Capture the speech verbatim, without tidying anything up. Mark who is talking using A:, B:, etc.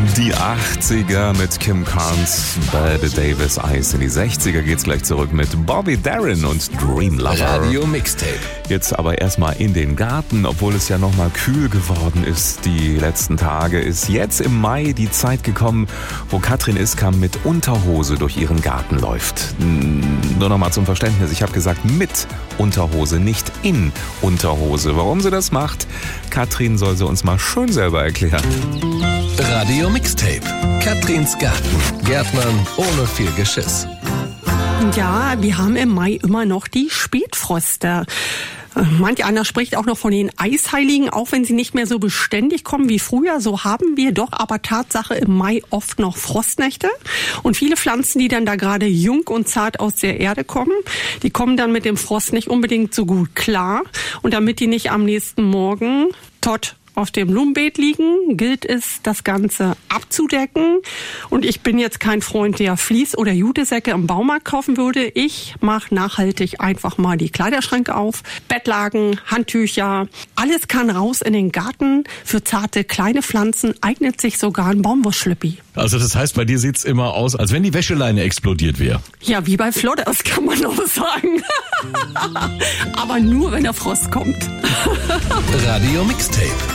A: Die achtziger mit Kim Carnes, Bette Davis, Eis. In die sechziger geht's gleich zurück mit Bobby Darin und Dream Lover.
B: Radio Mixtape.
A: Jetzt aber erstmal in den Garten, obwohl es ja nochmal kühl geworden ist die letzten Tage, ist jetzt im Mai die Zeit gekommen, wo Katrin Iskam mit Unterhose durch ihren Garten läuft. Nur nochmal zum Verständnis, ich habe gesagt mit Unterhose, nicht in Unterhose. Warum sie das macht, Katrin soll sie uns mal schön selber erklären.
B: Radio Mixtape. Katrins Garten. Gärtnern ohne viel Geschiss.
C: Ja, wir haben im Mai immer noch die Spätfröste. Manch einer spricht auch noch von den Eisheiligen, auch wenn sie nicht mehr so beständig kommen wie früher. So haben wir doch aber Tatsache im Mai oft noch Frostnächte. Und viele Pflanzen, die dann da gerade jung und zart aus der Erde kommen, die kommen dann mit dem Frost nicht unbedingt so gut klar. Und damit die nicht am nächsten Morgen tot auf dem Blumenbeet liegen, gilt es, das Ganze abzudecken. Und ich bin jetzt kein Freund, der Vlies- oder Jutesäcke im Baumarkt kaufen würde. Ich mache nachhaltig einfach mal die Kleiderschränke auf. Bettlaken, Handtücher, alles kann raus in den Garten. Für zarte kleine Pflanzen eignet sich sogar ein Baumwollschlüppi.
D: Also das heißt, bei dir sieht's immer aus, als wenn die Wäscheleine explodiert wäre.
C: Ja, wie bei Flodders kann man auch sagen. Aber nur, wenn der Frost kommt.
B: Radio Mixtape.